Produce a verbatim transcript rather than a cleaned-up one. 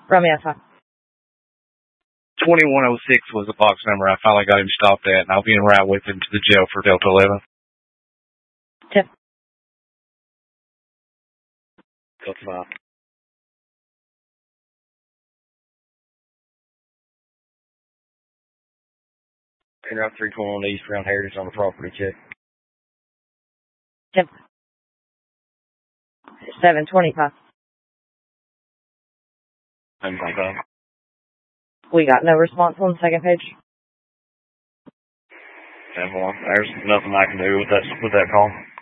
Romeo five. twenty-one oh six was the box number I finally got him stopped at, and I'll be en route with him to the jail for Delta eleven. Tip. Delta five. En route three twenty-one East around Heritage on the property check. Tip. seven twenty-five. seven twenty-five. We got no response on the second page. ten one. There's nothing I can do with that with that call.